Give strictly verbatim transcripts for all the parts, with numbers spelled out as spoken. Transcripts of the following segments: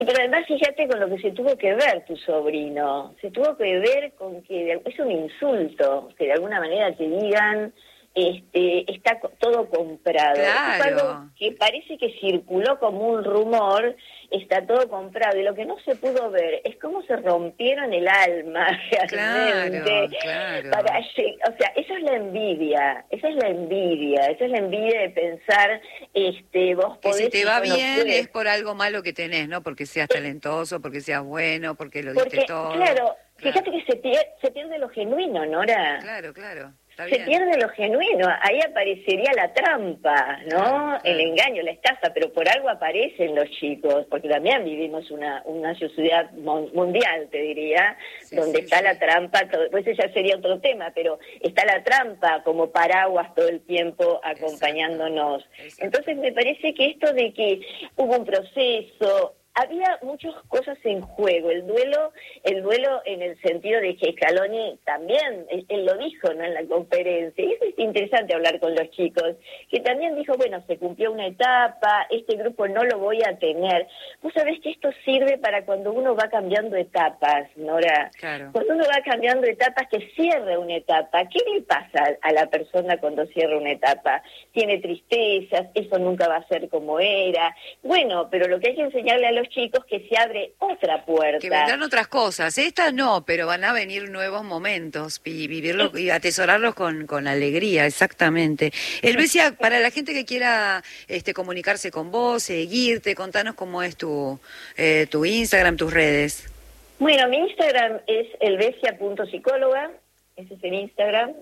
Pero además fíjate con lo que se tuvo que ver tu sobrino, se tuvo que ver con que es un insulto, que de alguna manera te digan, este, está todo comprado. Claro. Es algo que parece que circuló como un rumor, está todo comprado, y lo que no se pudo ver es cómo se rompieron el alma realmente. Claro, claro. Para, o sea, esa es la envidia, esa es la envidia, esa es la envidia de pensar, este, vos que podés... si te va no bien puedes. es por algo malo que tenés, ¿no? Porque seas talentoso, porque seas bueno, porque lo diste Porque, todo. claro, Claro. fíjate que se pierde, se pierde lo genuino, Nora. Claro, claro. Está Se bien. pierde lo genuino, ahí aparecería la trampa, ¿no? Claro, claro. El engaño, la estafa, pero por algo aparecen los chicos, porque también vivimos una, una sociedad mundial, te diría, Sí, donde sí, está sí. la trampa, todo, pues ese ya sería otro tema, pero está la trampa como paraguas todo el tiempo acompañándonos. Exacto, exacto. Entonces me parece que esto de que hubo un proceso... Había muchas cosas en juego, el duelo, el duelo en el sentido de que Scaloni también, él, él lo dijo, ¿no?, en la conferencia, y eso es interesante hablar con los chicos, que también dijo, bueno, se cumplió una etapa, este grupo no lo voy a tener. Vos sabés que esto sirve para cuando uno va cambiando etapas, Nora. Claro. Cuando uno va cambiando etapas, que cierre una etapa, ¿qué le pasa a la persona cuando cierra una etapa? Tiene tristezas, eso nunca va a ser como era. Bueno, pero lo que hay que enseñarle a los chicos que se abre otra puerta. Que vendrán otras cosas. Estas no, pero van a venir nuevos momentos y vivirlos y atesorarlos con, con alegría, exactamente. Elvesia, para la gente que quiera este, comunicarse con vos, seguirte, contanos cómo es tu, eh, tu Instagram, tus redes. Bueno, mi Instagram es elvesia punto psicóloga, ese es el Instagram.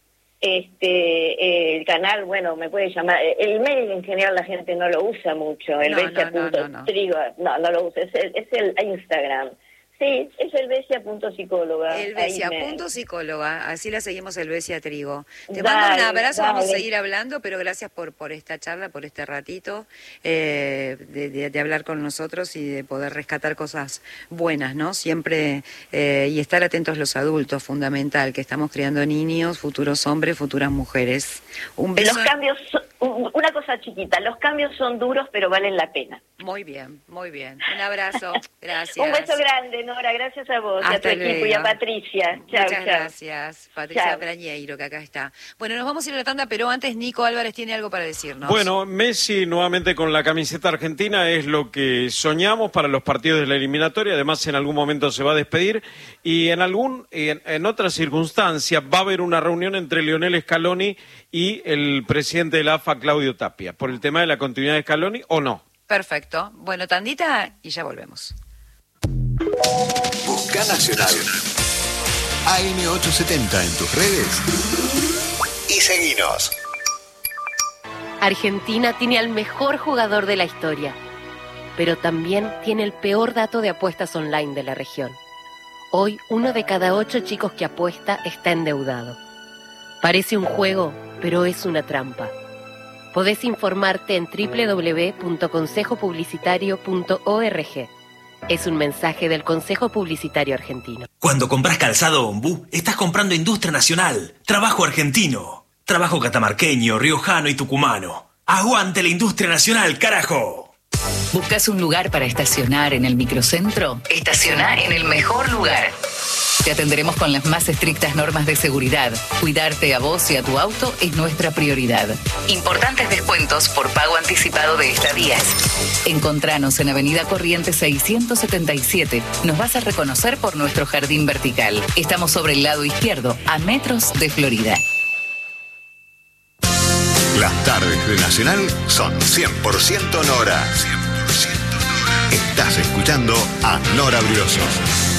Este, eh, el canal, bueno, me puede llamar, el mail en general la gente no lo usa mucho, elvesia punto trigo, no, no lo usa, es el, es el Instagram. Sí, es elvesia punto psicóloga. Elvesia punto psicóloga, así la seguimos, Elvesia Trigo. Te mando Dale, un abrazo, dale. vamos a seguir hablando, pero gracias por, por esta charla, por este ratito, eh, de, de, de hablar con nosotros y de poder rescatar cosas buenas, ¿no? Siempre, eh, y estar atentos los adultos, fundamental, que estamos criando niños, futuros hombres, futuras mujeres. Un beso. Los cambios, una cosa chiquita, los cambios son duros, pero valen la pena. Muy bien, muy bien. Un abrazo, gracias. Un beso grande, Nora, gracias a vos, Hasta y a tu equipo luego. y a Patricia. Chao, Muchas chao. gracias, Patricia Chao. Brañeiro, que acá está. Bueno, nos vamos a ir a la tanda, pero antes Nico Álvarez tiene algo para decirnos. Bueno, Messi nuevamente con la camiseta argentina es lo que soñamos para los partidos de la eliminatoria. Además, en algún momento se va a despedir y en algún en, en otra circunstancia va a haber una reunión entre Lionel Scaloni y el presidente de la A F A, Claudio Tapia, por el tema de la continuidad de Scaloni o no. Perfecto. Bueno, tandita y ya volvemos. Busca Nacional. A M ochocientos setenta en tus redes. Y seguinos. Argentina tiene al mejor jugador de la historia, pero también tiene el peor dato de apuestas online de la región. Hoy, uno de cada ocho chicos que apuesta está endeudado. Parece un juego, pero es una trampa. Podés informarte en doble u doble u doble u punto consejo publicitario punto org. Es un mensaje del Consejo Publicitario Argentino. Cuando compras calzado Ombú, estás comprando industria nacional, trabajo argentino, trabajo catamarqueño, riojano y tucumano. ¡Aguante la industria nacional, carajo! ¿Buscas un lugar para estacionar en el microcentro? Estaciona en el mejor lugar. Te atenderemos con las más estrictas normas de seguridad. Cuidarte a vos y a tu auto es nuestra prioridad. Importantes descuentos por pago anticipado de estadías. Encontranos en Avenida Corrientes seiscientos setenta y siete. Nos vas a reconocer por nuestro jardín vertical. Estamos sobre el lado izquierdo, a metros de Florida. Las tardes de Nacional son cien por ciento Nora. cien por ciento Nora. Estás escuchando a Nora Brioso.